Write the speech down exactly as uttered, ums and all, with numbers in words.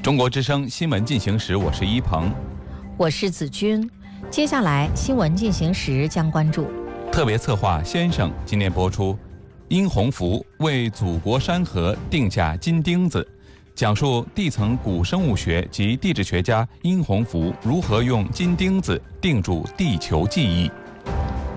中国之声新闻进行时，我是一鹏， 我是子君。接下来新闻进行时将关注特别策划先生今天播出殷洪福为祖国山河定下金钉子，讲述地层古生物学及地质学家殷洪福如何用金钉子定住地球记忆。